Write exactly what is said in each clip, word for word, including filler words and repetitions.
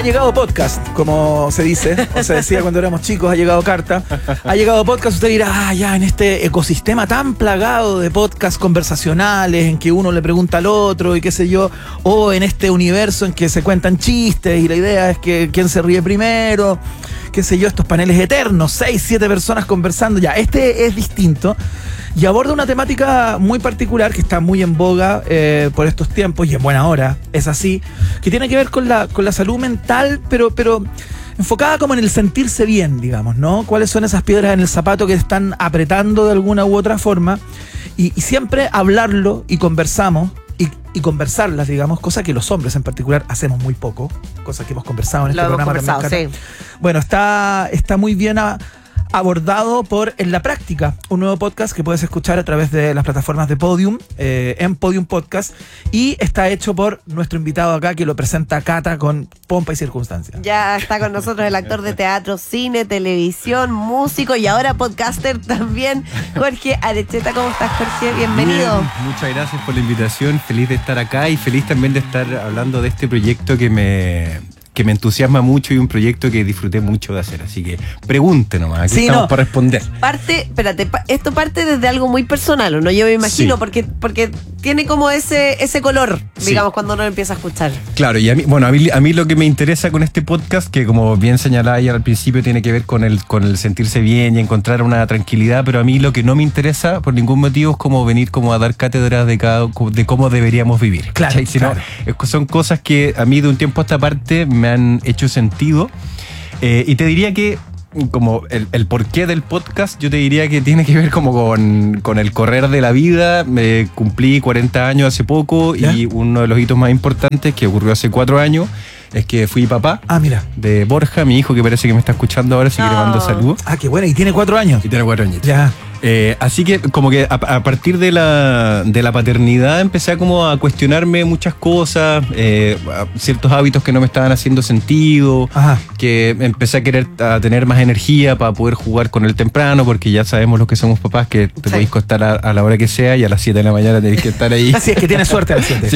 llegado podcast, como se dice, o se decía cuando éramos chicos, ha llegado carta. Ha llegado podcast, usted dirá, ah, ya, en este ecosistema tan plagado de podcasts conversacionales, en que uno le pregunta al otro y qué sé yo, o en este universo en que se cuentan chistes y la idea es que quién se ríe primero, qué sé yo, estos paneles eternos, seis, siete personas conversando, ya, este es distinto. Y aborda una temática muy particular que está muy en boga eh, por estos tiempos y en buena hora, es así, que tiene que ver con la, con la salud mental, pero, pero enfocada como en el sentirse bien, digamos, ¿no? ¿Cuáles son esas piedras en el zapato que están apretando de alguna u otra forma? Y, y siempre hablarlo y conversamos, y, y conversarlas, digamos, cosa que los hombres en particular hacemos muy poco, cosa que hemos conversado en este Lo hemos programa conversado, también. Sí. Bueno, está, está muy bien a, abordado por En la Práctica, un nuevo podcast que puedes escuchar a través de las plataformas de Podium, eh, en Podium Podcast, y está hecho por nuestro invitado acá, que lo presenta Cata con pompa y circunstancia. Ya está con nosotros el actor de teatro, cine, televisión, músico y ahora podcaster también, Jorge Arecheta. ¿Cómo estás, Jorge? Bienvenido. Bien, muchas gracias por la invitación, feliz de estar acá y feliz también de estar hablando de este proyecto que me... que me entusiasma mucho y un proyecto que disfruté mucho de hacer. Así que pregunte nomás, aquí sí, estamos no. para responder. Parte, espérate, pa, esto parte desde algo muy personal, ¿o no? Yo me imagino, Sí. porque, porque tiene como ese, ese color, Sí. digamos, cuando uno lo empieza a escuchar. Claro, y a mí, bueno, a mí, a mí lo que me interesa con este podcast, que como bien señalaba ya al principio, tiene que ver con el, con el sentirse bien y encontrar una tranquilidad, pero a mí lo que no me interesa por ningún motivo es como venir como a dar cátedras de, cada, de cómo deberíamos vivir. Claro, ¿cachai? Sino, claro. son cosas que a mí de un tiempo a esta parte me han hecho sentido, eh, y te diría que como el, el porqué del podcast, yo te diría que tiene que ver como con, con el correr de la vida. Me cumplí cuarenta años hace poco. ¿Ya? Y uno de los hitos más importantes que ocurrió hace cuatro años es que fui papá. Ah, mira. De Borja, mi hijo, que parece que me está escuchando ahora, así que le mando saludos. Ah, qué bueno, y tiene cuatro años. Y tiene cuatro años. Ya. Eh, así que como que a, a partir de la, de la paternidad empecé a como a cuestionarme muchas cosas, eh, ciertos hábitos que no me estaban haciendo sentido. Ajá. Que empecé a querer a tener más energía para poder jugar con él temprano, porque ya sabemos los que somos papás que te Sí. podéis acostar a, a la hora que sea y a las siete de la mañana tenéis que estar ahí. Así es que tiene suerte a las siete. Sí.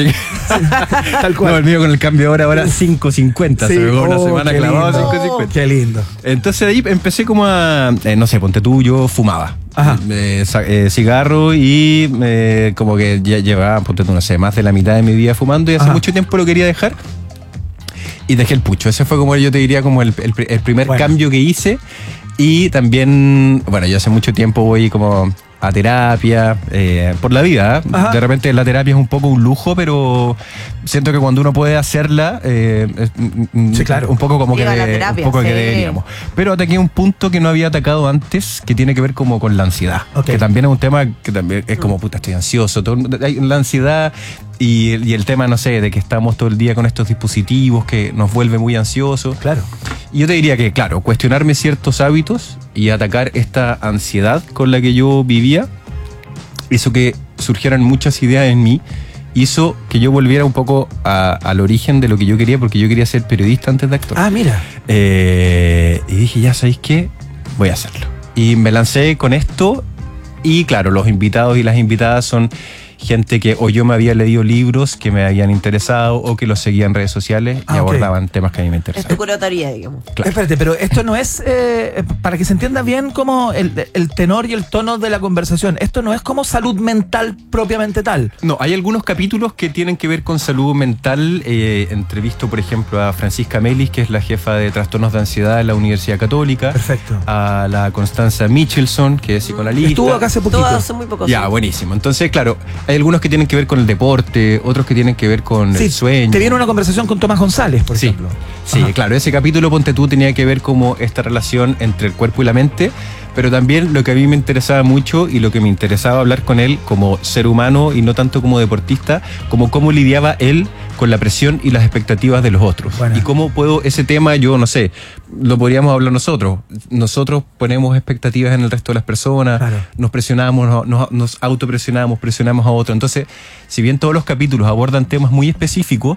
Tal cual. No, el mío con el cambio de hora ahora cinco cincuenta, Sí. se me pegó una Oh, semana qué clavado lindo. cinco cincuenta. Qué lindo. Entonces de ahí empecé como a, eh, no sé, ponte tú, yo fumaba. Ajá. Eh, sa- eh, cigarro y eh, como que ya llevaba, ponte tú, no sé, más de la mitad de mi vida fumando y hace Ajá. mucho tiempo lo quería dejar y dejé el pucho. Ese fue como yo te diría como el, el, el primer Bueno. cambio que hice. Y también, bueno, yo hace mucho tiempo voy como a terapia, eh, por la vida. ¿eh? Ajá. De repente la terapia es un poco un lujo, pero siento que cuando uno puede hacerla, eh, es, mm, Sí, claro. un poco como que, Viva la de- terapia, un poco que sí. deberíamos. Pero ataqué un punto que no había atacado antes, que tiene que ver como con la ansiedad. Ok. Que también es un tema que también es como, puta, estoy ansioso. Todo, hay la ansiedad y, el- y el tema, no sé, de que estamos todo el día con estos dispositivos que nos vuelve muy ansiosos. Claro. Y yo te diría que, claro, cuestionarme ciertos hábitos y atacar esta ansiedad con la que yo vivía, hizo que surgieran muchas ideas en mí, hizo que yo volviera un poco a- al origen de lo que yo quería, porque yo quería ser periodista antes de actor. Ah, mira. Eh, y dije, ya sabéis qué, voy a hacerlo. Y me lancé con esto y claro, los invitados y las invitadas son gente que o yo me había leído libros que me habían interesado o que los seguía en redes sociales Ah, y ok. abordaban temas que a mí me Es interesaban. tu curatoría, digamos. Claro. Espérate, pero esto no es, eh, para que se entienda bien como el, el tenor y el tono de la conversación, esto no es como salud mental propiamente tal. No, hay algunos capítulos que tienen que ver con salud mental. Eh, entrevisto, por ejemplo, a Francisca Melis, que es la jefa de trastornos de ansiedad en la Universidad Católica. Perfecto. A la Constanza Michelson, que es psicoanalista. Estuvo acá hace poquito. Todo hace muy poco. Ya, sí. buenísimo. Entonces, claro, hay algunos que tienen que ver con el deporte, otros que tienen que ver con Sí, el sueño. te viene una conversación con Tomás González, por Sí, ejemplo. sí, Ajá. claro, ese capítulo, ponte tú, tenía que ver como esta relación entre el cuerpo y la mente, pero también lo que a mí me interesaba mucho y lo que me interesaba hablar con él como ser humano y no tanto como deportista, como cómo lidiaba él con la presión y las expectativas de los otros. Bueno. Y cómo puedo, ese tema, yo no sé, lo podríamos hablar nosotros. Nosotros ponemos expectativas en el resto de las personas, Claro. nos presionamos, nos, nos autopresionamos, presionamos a otro. Entonces, si bien todos los capítulos abordan temas muy específicos,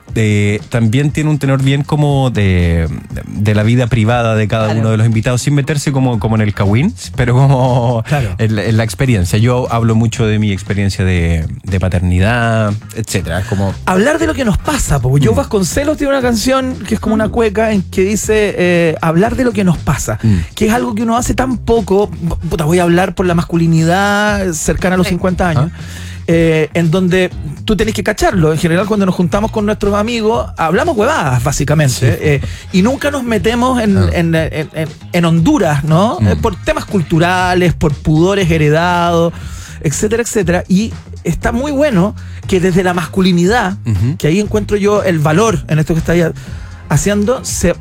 eh, también tiene un tenor bien como de, de la vida privada de cada Claro. uno de los invitados, sin meterse como, como en el cagüín, pero como Claro. en, la- en la experiencia. Yo hablo mucho de mi experiencia de, de paternidad, etcétera. Es como... Hablar de lo que nos pasa, porque Joe Vasconcelos tiene una canción que es como una cueca en que dice eh, hablar de lo que nos pasa, Mm. que es algo que uno hace tan poco. Puta, voy a hablar por la masculinidad cercana a los Sí. cincuenta años. eh, en donde tú tenés que cacharlo. En general, cuando nos juntamos con nuestros amigos, hablamos huevadas, básicamente. eh, y nunca nos metemos en, Ah. en, en- en- en Honduras, ¿no? Mm. Eh, por temas culturales, por pudores heredados, etcétera, etcétera. Y está muy bueno que desde la masculinidad, Ujú. que ahí encuentro yo el valor en esto que estáis haciendo, se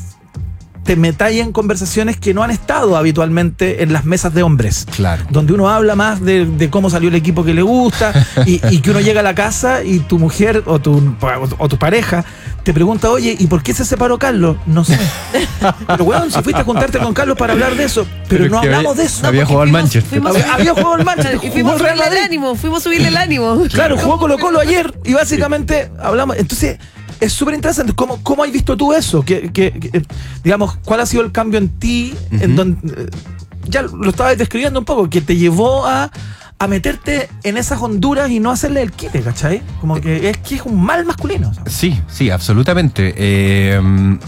te metáis en conversaciones que no han estado habitualmente en las mesas de hombres. Claro. Donde uno habla más de, de cómo salió el equipo que le gusta y, y que uno llega a la casa y tu mujer o tu, o tu pareja te pregunta, oye, ¿y por qué se separó Carlos? No sé. Pero weón, si fuiste a juntarte con Carlos para hablar de eso, pero, Pero no es que hablamos había- de eso. había porque jugado al fuimos- Manchester. fuimos- Había, había jugado el Manchester, Y jugó fuimos el a Real subirle el Madrid. ánimo, fuimos a subirle el ánimo. Claro, jugó Colo Colo ayer y básicamente hablamos. Entonces, es súper interesante. ¿Cómo, ¿Cómo has visto tú eso? ¿Qué, qué- qué- digamos, ¿cuál ha sido el cambio en ti? En Ujú. donde, eh, ya lo estabas describiendo un poco, que te llevó a, a meterte en esas Honduras y no hacerle el quite, ¿cachai? Como que es que es un mal masculino. ¿sabes? Sí, sí, absolutamente. Eh,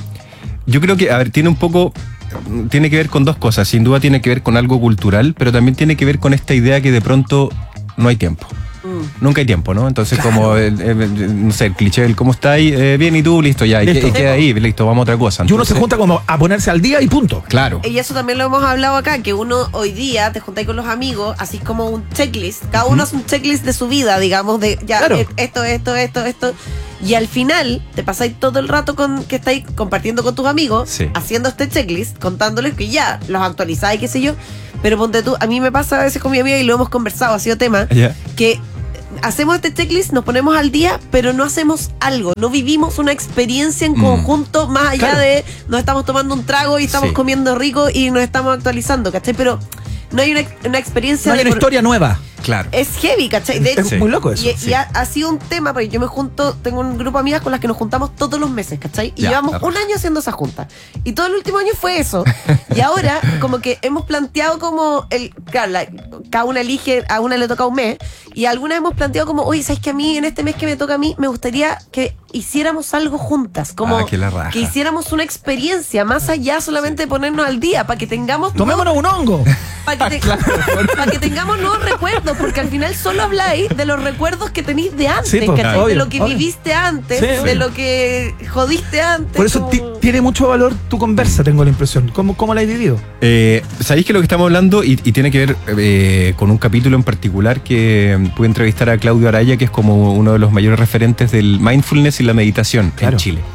yo creo que, a ver, tiene un poco, tiene que ver con dos cosas. Sin duda tiene que ver con algo cultural, pero también tiene que ver con esta idea que de pronto no hay tiempo. Mm. Nunca hay tiempo, ¿no? Entonces, Claro. como, el, el- no sé, el cliché del cómo estáis, eh, bien, y tú, listo, ya, y, Listo. que- y queda ahí, listo, vamos a otra cosa. Y uno se Entonces, junta como a ponerse al día y punto. Claro. Y eso también lo hemos hablado acá, que uno hoy día te juntáis con los amigos, así como un checklist. Cada uno hace un checklist de su vida, digamos, de ya Claro. eh, esto, esto, esto, esto. Y al final te pasáis todo el rato con que estáis compartiendo con tus amigos, Sí. haciendo este checklist, contándoles que ya los actualizáis, qué sé yo. Pero ponte tú, a mí me pasa a veces con mi amiga y lo hemos conversado, ha sido tema, Ya. que hacemos este checklist, nos ponemos al día, pero no hacemos algo, no vivimos una experiencia en Mm. conjunto más allá Claro. de nos estamos tomando un trago y estamos Sí. comiendo rico y nos estamos actualizando, ¿cachai? Pero no hay una, una experiencia No hay de una por- historia nueva. Claro. es heavy, ¿cachai? De Es hecho, Sí. muy loco eso. y, sí. y ha, ha sido un tema, porque yo me junto, tengo un grupo de amigas con las que nos juntamos todos los meses, ¿cachai? Y Ya, llevamos la un año haciendo esa junta. Y todo el último año fue eso. Y ahora, como que hemos planteado como el. Claro, la- cada una elige, a una le toca un mes. Y algunas hemos planteado como, oye, ¿sabes que a mí, en este mes que me toca a mí, me gustaría que hiciéramos algo juntas? Como Ah, que la raja. que hiciéramos una experiencia, más allá solamente de ponernos al día, para que tengamos. Tomémonos un hongo. Para que, te- pa' que tengamos nuevos recuerdos, porque al final solo habláis de los recuerdos que tenéis de antes, Sí, pues, ¿cachai? obvio, de lo que obvio. viviste antes, Sí, de obvio. lo que jodiste antes. Por eso como- ti- tiene mucho valor tu conversa, tengo la impresión. ¿Cómo, cómo la has vivido? Eh, Sabéis que lo que estamos hablando, y, y tiene que ver eh, con un capítulo en particular que eh, pude entrevistar a Claudio Araya, que es como uno de los mayores referentes del mindfulness y la meditación Claro. en Chile.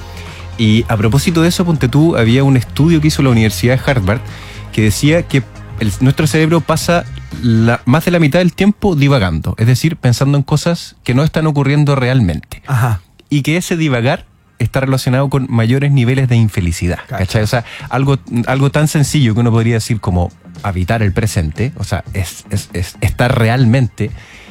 Y a propósito de eso, ponte tú, había un estudio que hizo la Universidad de Harvard que decía que el- nuestro cerebro pasa la- más de la mitad del tiempo divagando, es decir, pensando en cosas que no están ocurriendo realmente. Ajá. Y que ese divagar está relacionado con mayores niveles de infelicidad. Cacha. ¿Cachai? O sea, algo, algo tan sencillo que uno podría decir como habitar el presente, o sea, es, es- es estar realmente.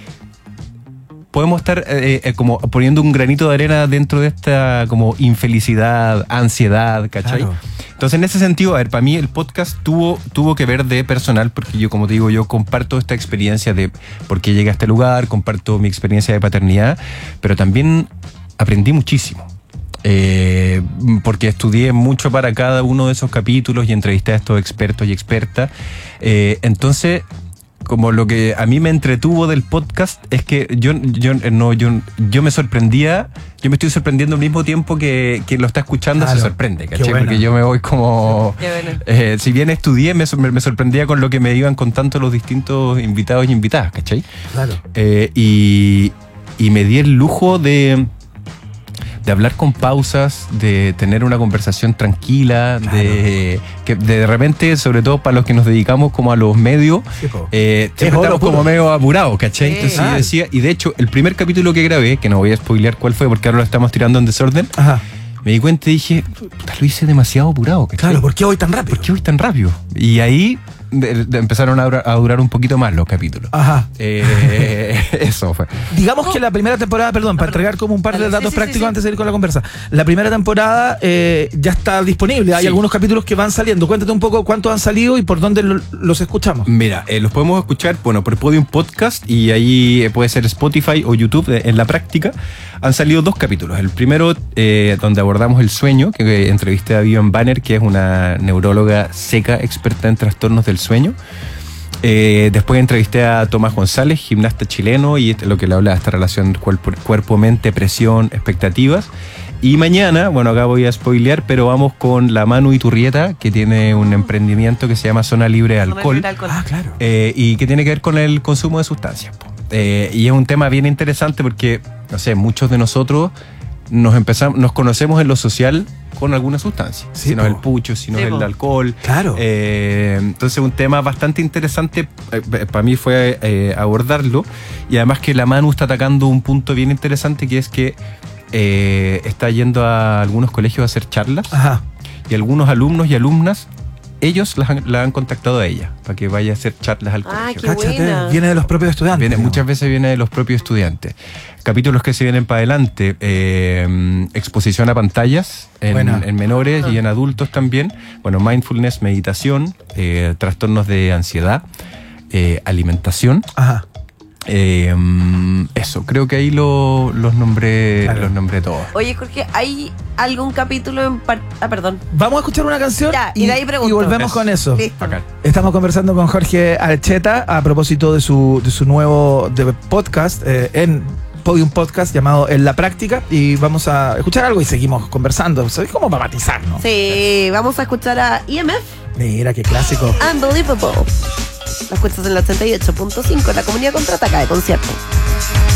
Podemos estar eh, eh, como poniendo un granito de arena dentro de esta como infelicidad, ansiedad, ¿cachai? Claro. Entonces, en ese sentido, a ver, para mí el podcast tuvo, tuvo que ver de personal, porque yo, como te digo, yo comparto esta experiencia de por qué llegué a este lugar, comparto mi experiencia de paternidad, pero también aprendí muchísimo. Eh, porque estudié mucho para cada uno de esos capítulos y entrevisté a estos expertos y expertas. Eh, entonces, como lo que a mí me entretuvo del podcast es que yo, yo, no, yo, yo me sorprendía, yo me estoy sorprendiendo al mismo tiempo que quien lo está escuchando Claro. se sorprende, Qué ¿cachai? buena. Porque yo me voy como... Qué bueno. eh, si bien estudié, me, sor- me sorprendía con lo que me iban contando los distintos invitados y invitadas, ¿cachai? Claro. Eh, y, y me di el lujo de, de hablar con pausas, de tener una conversación tranquila, Claro. de que de repente, sobre todo para los que nos dedicamos como a los medios, Sí, po. eh, Es siempre oro estamos puro. como medio apurados, ¿cachai? Sí. Entonces Ah. yo decía, y de hecho, el primer capítulo que grabé, que no voy a spoilear cuál fue porque ahora lo estamos tirando en desorden, Ajá. me di cuenta y dije, puta, lo hice demasiado apurado, ¿cachai? Claro, ¿por qué hoy tan rápido? ¿Por qué voy tan rápido? Y ahí de- de- empezaron a durar, a durar un poquito más los capítulos. Ajá. Eh, eso fue. Digamos que la primera temporada, perdón, para entregar como un par de Dale, datos sí, sí, prácticos sí, sí. antes de ir con la conversa. La primera temporada eh, ya está disponible. Hay Sí. algunos capítulos que van saliendo. Cuéntate un poco cuántos han salido y por dónde lo- los escuchamos. Mira, eh, los podemos escuchar, bueno, por Podium Podcast y ahí eh, puede ser Spotify o YouTube eh, en la práctica. Han salido dos capítulos. El primero, eh, donde abordamos el sueño, que eh, entrevisté a Vivian Banner, que es una neuróloga seca, experta en trastornos del sueño. Eh, después entrevisté a Tomás González, gimnasta chileno, y este- lo que le habla de esta relación cuerpo- cuerpo-mente, presión, expectativas. Y mañana, bueno, acá voy a spoilear, pero vamos con la Manu Iturrieta, que tiene un emprendimiento que se llama Zona Libre de Alcohol. Libre de alcohol. Ah, claro. Eh, y que tiene que ver con el consumo de sustancias. po. Eh, y es un tema bien interesante porque, no sé, muchos de nosotros nos empezamos, nos conocemos en lo social con alguna sustancia. Sí, si no es po. el pucho, si no Sí, es el po. alcohol. Claro. Eh, entonces un tema bastante interesante eh, para mí fue eh, abordarlo. Y además que la Manu está atacando un punto bien interesante, que es que eh, está yendo a algunos colegios a hacer charlas. Ajá. Y algunos alumnos y alumnas, ellos las han- la han contactado a ella para que vaya a hacer charlas al Ah, colegio. qué Cáchate, buena. viene de los propios estudiantes. Viene- digamos. muchas veces viene de los propios estudiantes. Capítulos que se vienen para adelante, eh, exposición a pantallas en, Buena. en menores y en adultos también. Bueno, mindfulness, meditación, eh, trastornos de ansiedad, eh, alimentación. Ajá. Eh, mm, eso, creo que ahí lo- los nombré, Claro. los nombré todos. Oye, Jorge, ¿hay algún capítulo en par- Ah, perdón. Vamos a escuchar una canción Ya, y y, de ahí pregunto. y volvemos Eso. con eso. Listo. Bacán. Estamos conversando con Jorge Archeta a propósito de su, de su nuevo de podcast eh, en Podium Podcast llamado En la Práctica, y vamos a escuchar algo y seguimos conversando. ¿Sabes cómo va a matizar, no? Sí, vamos a escuchar a E M F, Mira qué clásico. Unbelievable. La escuchas en la ochenta y ocho punto cinco, la comunidad contraataca de concierto.